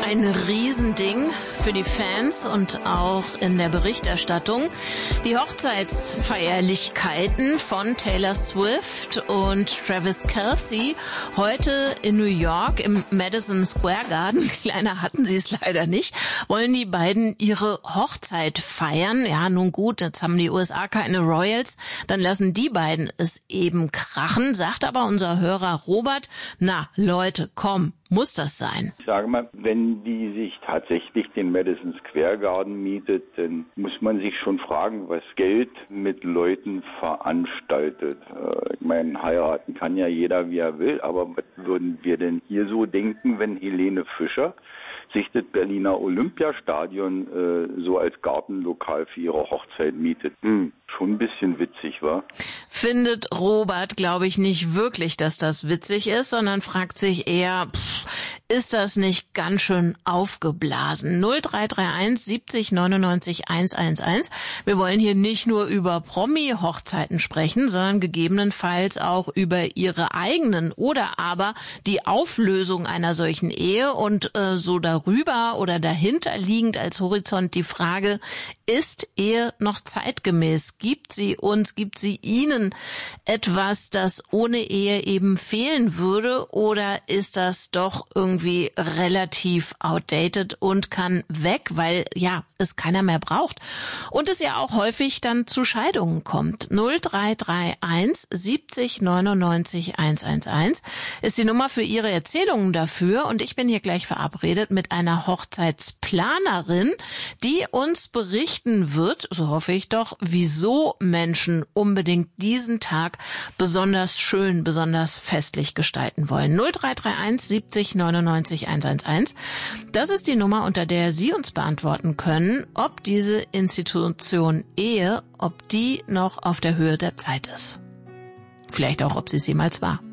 Ein Riesending für die Fans und auch in der Berichterstattung. Die Hochzeitsfeierlichkeiten von Taylor Swift und Travis Kelce heute in New York im Madison Square Garden. Kleiner hatten sie es leider nicht. Wollen die beiden ihre Hochzeit feiern? Ja, nun gut, jetzt haben die USA keine Royals. Dann lassen die beiden es eben krachen. Sagt aber unser Hörer Robert, na Leute, komm, muss das sein? Ich sage mal, wenn die sich tatsächlich den Madison Square Garden mietet, dann muss man sich schon fragen, was Geld mit Leuten veranstaltet. Ich meine, heiraten kann ja jeder, wie er will, aber was würden wir denn hier so denken, wenn Helene Fischer sich das Berliner Olympiastadion so als Gartenlokal für ihre Hochzeit mietet? Schon ein bisschen witzig, wa? Findet Robert, glaube ich, nicht wirklich, dass das witzig ist, sondern fragt sich eher, ist das nicht ganz schön aufgeblasen? 0331 70 99 111. Wir wollen hier nicht nur über Promi-Hochzeiten sprechen, sondern gegebenenfalls auch über ihre eigenen oder aber die Auflösung einer solchen Ehe und so darüber oder dahinter liegend als Horizont die Frage, ist Ehe noch zeitgemäß? Gibt sie Ihnen etwas, das ohne Ehe eben fehlen würde, oder ist das doch irgendwie relativ outdated und kann weg, weil ja, es keiner mehr braucht und es ja auch häufig dann zu Scheidungen kommt. 0331 70 99 111 ist die Nummer für Ihre Erzählungen dafür und ich bin hier gleich verabredet mit einer Hochzeitsplanerin, die uns berichten wird, so hoffe ich doch, wieso Menschen unbedingt diesen Tag besonders schön, besonders festlich gestalten wollen. 0331 70 99 111. Das ist die Nummer, unter der Sie uns beantworten können, ob diese Institution Ehe, ob die noch auf der Höhe der Zeit ist. Vielleicht auch, ob sie es jemals war.